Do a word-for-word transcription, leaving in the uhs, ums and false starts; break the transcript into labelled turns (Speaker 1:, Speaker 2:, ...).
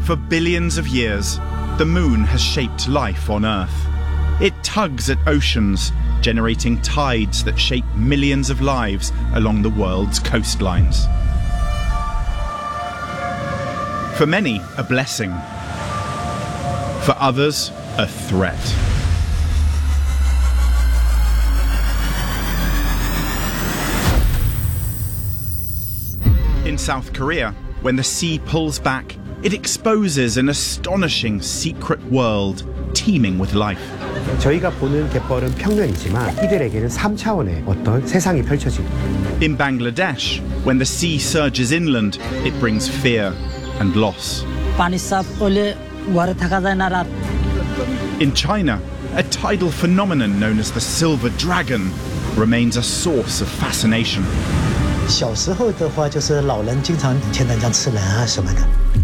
Speaker 1: For billions of years, the moon has shaped life on Earth. It tugs at oceans, generating tides that shape millions of lives along the world's coastlines. For many, a blessing. For others, a threat. In South Korea, when the sea pulls back, it exposes an astonishing secret world teeming with life.
Speaker 2: 저희가 보는 갯벌은 평면이지만 이들에게는 삼 차원의 어떤 세상이 펼쳐집니다.
Speaker 1: In Bangladesh, when the sea surges inland, it brings fear and loss. In China, a tidal phenomenon known as the Silver Dragon remains a source of fascination.